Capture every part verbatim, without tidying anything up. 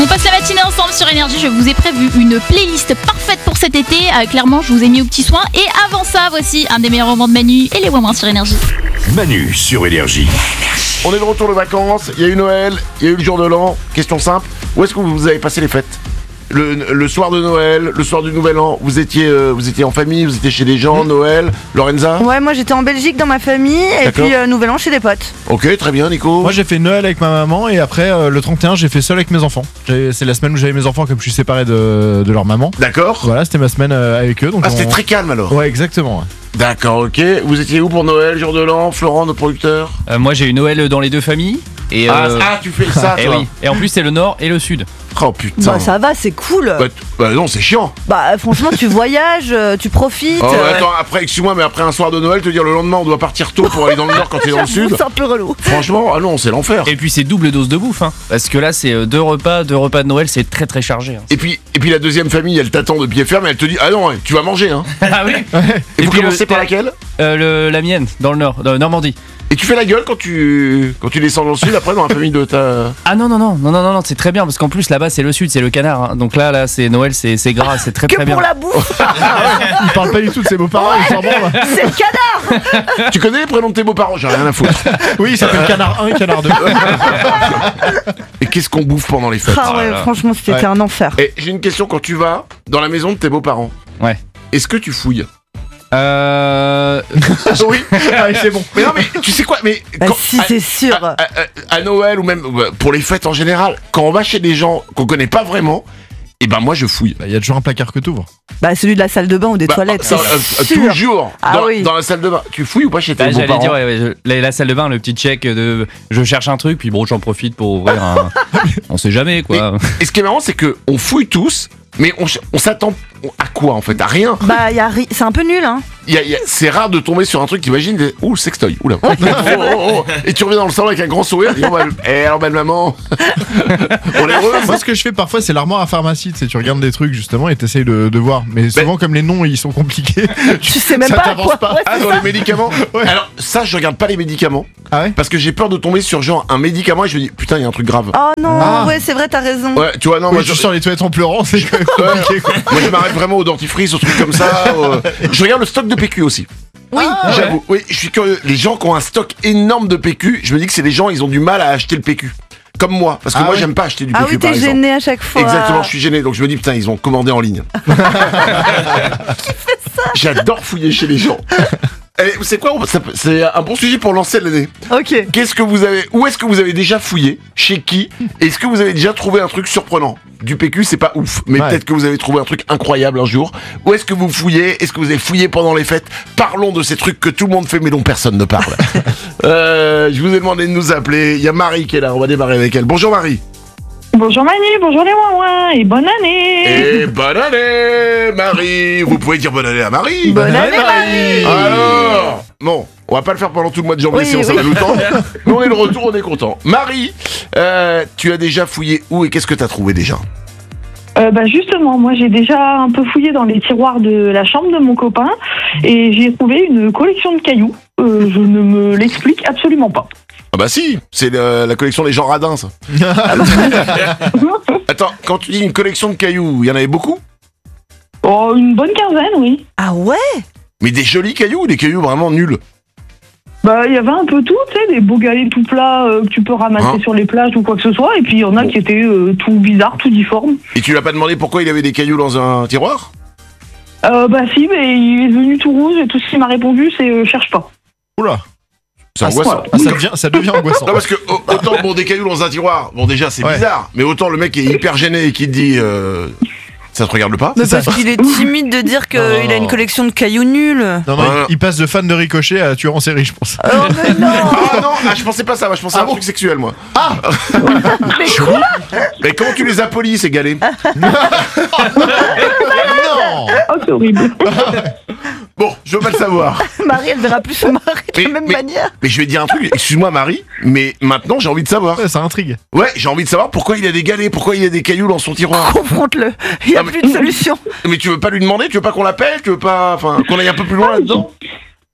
On passe la matinée ensemble sur Énergie. Je vous ai prévu une playlist parfaite pour cet été. Euh, clairement, je vous ai mis au petit soin. Et avant ça, voici un des meilleurs moments de Manu et les Wouah sur Énergie. Manu sur Énergie. On est de retour de vacances, il y a eu Noël, il y a eu le jour de l'an. Question simple, où est-ce que vous avez passé les fêtes ? le, le soir de Noël, le soir du Nouvel An, vous étiez, euh, vous étiez en famille, vous étiez chez des gens, mmh. Noël, Lorenza ? Ouais, moi j'étais en Belgique dans ma famille et D'accord. puis euh, Nouvel An chez des potes. Ok, très bien Nico. Moi j'ai fait Noël avec ma maman et après euh, le trente et un j'ai fait seul avec mes enfants. J'ai, c'est la semaine où j'avais mes enfants comme je suis séparé de, de leur maman. D'accord. Voilà, c'était ma semaine euh, avec eux. Donc ah, on... c'était très calme alors. Ouais, exactement. Ouais. D'accord, ok. Vous étiez où pour Noël, jour de l'an, Florent, notre producteur ? euh, Moi j'ai eu Noël dans les deux familles. Et ah, euh... ah, tu fais ça et toi. oui. Et en plus c'est le nord et le sud. Oh putain. Bah ça va, c'est cool. Bah, t- bah non, c'est chiant. Bah franchement, tu voyages, euh, tu profites. Oh, euh... attends, après, excuse-moi, mais après un soir de Noël, te dire le lendemain on doit partir tôt pour aller dans le nord quand t'es dans le sud. C'est un peu relou. Franchement, ah non, c'est l'enfer. Et puis c'est double dose de bouffe, hein. Parce que là c'est deux repas, deux repas de Noël, c'est très très chargé. Hein. Et puis, et puis la deuxième famille, elle t'attend de pied ferme et elle te dit ah non, ouais, tu vas manger hein. Ah oui. Et, Et vous puis commencez le- par laquelle ? euh, le, La mienne, dans le nord, dans Normandie. Et tu fais la gueule quand tu quand tu descends dans le sud après dans la famille de ta. Ah non non non non non non, non c'est très bien parce qu'en plus là-bas c'est le sud, c'est le canard. Hein. Donc là là c'est Noël, c'est c'est gras, c'est très Que très pour bien. la bouffe. Il parle pas du tout de ses beaux-parents, il s'en branle. C'est le canard. Tu connais les prénoms de tes beaux-parents ? J'ai rien à foutre. Oui, il s'appelle Canard un et Canard deux. Et qu'est-ce qu'on bouffe pendant les fêtes ? Ah ouais, là. franchement, c'était Ouais. un enfer. Et j'ai une question, quand tu vas dans la maison de tes beaux-parents, Ouais. est-ce que tu fouilles ? Euh... Oui. Allez, c'est bon. Mais non, mais tu sais quoi ? Mais Bah quand- si, à- c'est sûr. à, à- à Noël ou même euh, pour les fêtes en général, quand on va chez des gens qu'on connaît pas vraiment, et ben moi je fouille. Il y a toujours un placard que t'ouvres. Bah celui de la salle de bain ou des Bah, toilettes. ça, c'est euh, sûr. toujours Ah dans, oui. dans la salle de bain. Tu fouilles ou pas chez tes Bah, j'allais beaux-parents ? dire ouais, ouais, je- la, la salle de bain, le petit check de je cherche un truc puis bon j'en profite pour ouvrir un. On sait jamais quoi. Et ce qui est marrant, c'est que on fouille tous, mais on, ch- on s'attend à quoi en fait ? À rien. Bah y a ri... c'est un peu nul hein. Il y a- il y a- c'est rare de tomber sur un truc, t'imagines, des... ouh, sextoy, oula. Oh, oh, oh. Et tu reviens dans le salon avec un grand sourire, et on va, eh alors belle maman, on est heureuse. Moi, ce que je fais parfois, c'est l'armoire à pharmacie. Tu sais, tu regardes des trucs justement et t'essayes de, de voir. Mais souvent, comme les noms ils sont compliqués, Tu sais même ça pas à t'avance quoi. pas. Ouais, Ah, c'est dans ça. les médicaments. Ouais. Alors ça, je regarde pas les médicaments, Ah ouais. parce que j'ai peur de tomber sur genre un médicament et je me dis putain, il y a un truc grave. Oh non, Ah. ouais, c'est vrai, t'as raison. Ouais, tu vois, non, Oui, moi tu je, sors les toilettes en pleurant, c'est quand même compliqué, quoi. moi je m'arrête vraiment au dentifrice, au truc comme ça. euh. Je regarde le stock de P Q aussi. Oui. Ah, J'avoue, oui, je suis curieux. Les gens qui ont un stock énorme de P Q, je me dis que c'est des gens, ils ont du mal à acheter le P Q. Comme moi, parce que Ah moi ouais. j'aime pas acheter du Ah P Q oui, par t'es exemple. gêné à chaque fois. Exactement, je suis gêné, donc je me dis putain, ils ont commandé en ligne. Qui fait ça ? J'adore fouiller chez les gens. Et c'est quoi ça peut- C'est un bon sujet pour lancer l'année. Ok. Qu'est-ce que vous avez Où est-ce que vous avez déjà fouillé ? Chez qui ? Est-ce que vous avez déjà trouvé un truc surprenant ? Du P Q, c'est pas ouf, mais Ouais. peut-être que vous avez trouvé un truc incroyable un jour. Où est-ce que vous fouillez ? Est-ce que vous avez fouillé pendant les fêtes ? Parlons de ces trucs que tout le monde fait mais dont personne ne parle. euh, je vous ai demandé de nous appeler. Il y a Marie qui est là, on va démarrer avec elle. Bonjour Marie. Bonjour Manu, bonjour les ouin et bonne année. Et bonne année Marie. Vous pouvez dire bonne année à Marie. Bonne année, Marie. Alors, bon, on va pas le faire pendant tout le mois de janvier, Oui, sinon ça oui. va nous tendre. Mais on est de retour, on est content. Marie, euh, tu as déjà fouillé où et qu'est-ce que tu as trouvé déjà ? Euh, bah justement, moi j'ai déjà un peu fouillé dans les tiroirs de la chambre de mon copain et j'ai trouvé une collection de cailloux. Euh, je ne me l'explique absolument pas. Ah bah si, c'est le- la collection des gens radins, ça. Attends, quand tu dis une collection de cailloux, il y en avait beaucoup ? Oh, une bonne quinzaine, oui. Ah ouais. Mais des jolis cailloux ou des cailloux vraiment nuls ? Bah il y avait un peu tout, tu sais, des beaux galets tout plats euh, que tu peux ramasser Hein sur les plages ou quoi que ce soit, et puis il y en a Bon. qui étaient euh, tout bizarres, tout difformes. Et tu lui as pas demandé pourquoi il avait des cailloux dans un tiroir ? Euh, bah si, mais il est devenu tout rouge et tout ce qu'il m'a répondu c'est euh, cherche pas. Oula. C'est Ah, angoissant. ah, ça, devient, ça devient angoissant. Non parce que au- autant bon des cailloux dans un tiroir, bon déjà c'est Ouais. bizarre, mais autant le mec est hyper gêné et qui te dit euh, ça te regarde pas. Mais C'est parce ça. qu'il est timide de dire qu'il Non, non, a une non. collection de cailloux nuls. Non, non, Voilà. il, il passe de fan de Ricochet à tueur en série, je pense. Oh mais non. Ah non, ah, je pensais pas ça, moi je pensais à un truc sexuel moi. Ah Mais quoi? Mais comment tu les as polis ces galets? Non. Oh c'est horrible. Bon, je veux pas le savoir. Marie, elle verra plus son mari de Mais- la même mais- manière. Mais je vais te dire un truc, excuse-moi Marie, mais maintenant j'ai envie de savoir. Ouais, ça intrigue. Ouais, j'ai envie de savoir pourquoi il a des galets, pourquoi il a des cailloux dans son tiroir. Confronte-le. Il n'y a Ah, mais- plus de solution. Mais tu veux pas lui demander, tu veux pas qu'on l'appelle, tu veux pas, enfin, qu'on aille un peu plus loin là-dedans?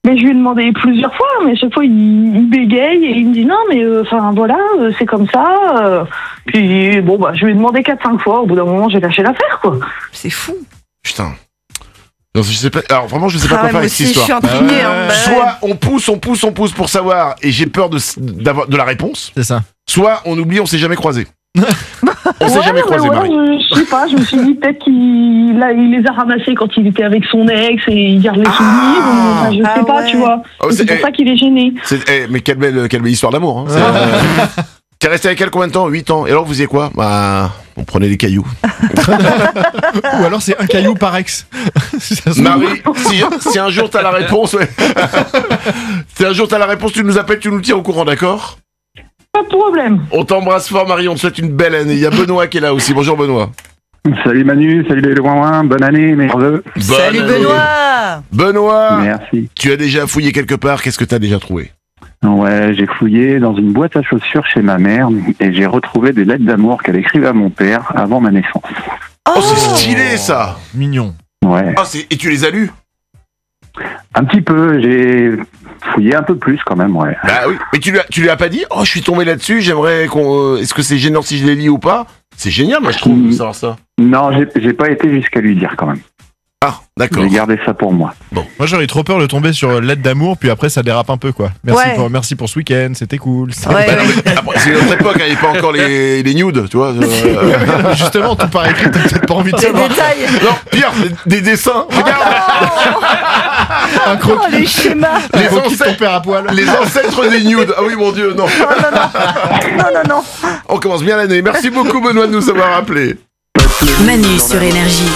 Mais je lui ai demandé plusieurs fois, mais à chaque fois il, il bégaye et il me dit non mais enfin euh, voilà euh, c'est comme ça. Euh. Puis bon bah je lui ai demandé quatre cinq fois. Au bout d'un moment j'ai lâché l'affaire quoi. C'est fou. Putain. Non, je sais pas. Alors vraiment, je sais pas Ah quoi ouais, faire moi avec cette aussi, je histoire. suis intriguée. Bah hein, ouais. bah ouais. Soit on pousse, on pousse, on pousse pour savoir, et j'ai peur de d'avoir de la réponse. C'est ça. Soit on oublie, on s'est jamais croisé. On s'est Ouais, jamais mais croisé, ouais, Marie. Je, je sais pas, je me suis dit peut-être qu'il là, il les a ramassés quand il était avec son ex et il garde les souvenirs. ou- Enfin, je Ah sais pas, ouais. tu vois. Oh, c'est c'est- pour eh, ça qu'il est gêné. c'est- eh, mais quelle belle, quelle belle histoire d'amour. Hein. C'est, euh, T'es resté avec elle combien de temps? huit ans. Et alors vous faisiez quoi? Bah, on prenait des cailloux. Ou alors c'est un caillou par ex. Si ça se trouve. Marie, si, si un jour t'as la réponse, ouais. Si un jour t'as la réponse, tu nous appelles, tu nous tiens au courant, d'accord? Pas de problème. On t'embrasse fort, Marie, on te souhaite une belle année. Il y a Benoît qui est là aussi. Bonjour, Benoît. Salut Manu, salut les Ouin, bonne année, mes neveux. Bonne Salut année. Benoît. Benoît, Merci. tu as déjà fouillé quelque part, qu'est-ce que t'as déjà trouvé? Ouais, j'ai fouillé dans une boîte à chaussures chez ma mère et j'ai retrouvé des lettres d'amour qu'elle écrivait à mon père avant ma naissance. Oh, c'est stylé ça. Mignon. Ouais, Ah, c'est... Et tu les as lus? un petit peu, j'ai fouillé un peu plus quand même, ouais. Bah oui. Mais tu lui as, tu lui as pas dit? Oh, je suis tombé là-dessus, j'aimerais qu'on... euh, Est-ce que c'est gênant si je les lis ou pas? C'est génial, moi, je trouve, de savoir ça. Non, j'ai, j'ai pas été jusqu'à lui dire quand même. Ah, d'accord. J'ai gardé ça pour moi. Moi j'aurais eu trop peur de tomber sur lettre d'amour, puis après ça dérape un peu quoi. Merci, Ouais. pour, merci pour ce week-end, c'était cool. Ouais, Bah non, ouais. mais après, c'est une autre époque, il n'y avait pas encore les, les nudes, tu vois. euh, Justement, tout par écrit, t'as peut-être pas envie de Des savoir. détails. Non, pire, des, des dessins. Regarde, Un Oh, croquis, les schémas. les un croquis de ton ancêtres, père à poil. les ancêtres des nudes. Ah oui, mon Dieu, non. Non, non, non. Non, non, non. On commence bien l'année. Merci beaucoup, Benoît, de nous avoir appelés. Manu sur Énergie.